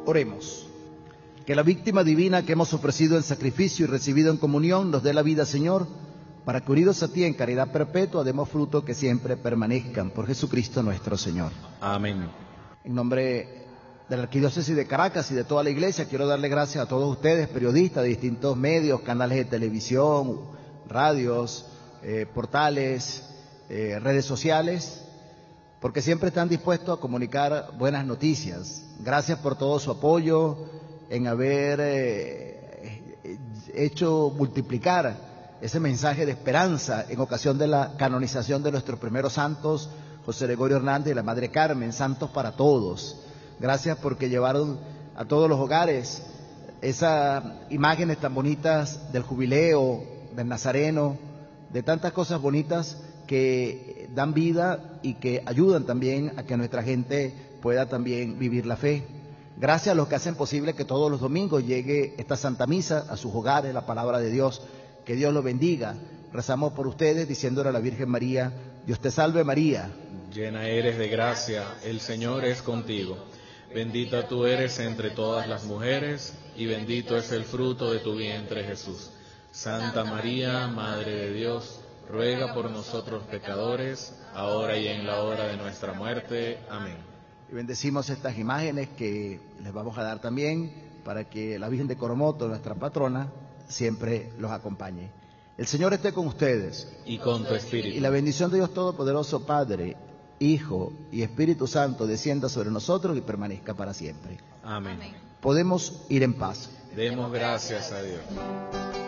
Oremos. Que la víctima divina que hemos ofrecido en sacrificio y recibido en comunión nos dé la vida, Señor, para que unidos a ti en caridad perpetua demos fruto que siempre permanezcan. Por Jesucristo nuestro Señor. Amén. En nombre de la Arquidiócesis de Caracas y de toda la Iglesia, quiero darle gracias a todos ustedes, periodistas de distintos medios, canales de televisión, radios, portales, redes sociales, porque siempre están dispuestos a comunicar buenas noticias. Gracias por todo su apoyo en haber hecho multiplicar ese mensaje de esperanza en ocasión de la canonización de nuestros primeros santos, José Gregorio Hernández y la Madre Carmen, santos para todos. Gracias porque llevaron a todos los hogares esas imágenes tan bonitas del jubileo, del Nazareno, de tantas cosas bonitas que dan vida y que ayudan también a que nuestra gente pueda también vivir la fe. Gracias a los que hacen posible que todos los domingos llegue esta Santa Misa a sus hogares, la palabra de Dios. Que Dios los bendiga. Rezamos por ustedes diciéndole a la Virgen María: Dios te salve María. Llena eres de gracia, el Señor es contigo. Bendita tú eres entre todas las mujeres, y bendito es el fruto de tu vientre, Jesús. Santa María, Madre de Dios, ruega por nosotros pecadores, ahora y en la hora de nuestra muerte. Amén. Y bendecimos estas imágenes que les vamos a dar también, para que la Virgen de Coromoto, nuestra patrona, siempre los acompañe. El Señor esté con ustedes. Y con tu espíritu. Y la bendición de Dios Todopoderoso, Padre, Hijo y Espíritu Santo, descienda sobre nosotros y permanezca para siempre. Amén. Podemos ir en paz. Demos gracias a Dios.